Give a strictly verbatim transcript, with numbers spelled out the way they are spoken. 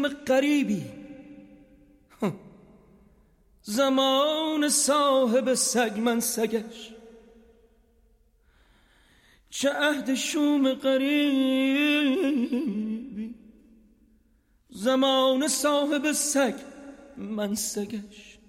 غریبی، زمان صاحب سگ من سگش. چه عهد شوم غریبی، زمان صاحب سگ من سگش.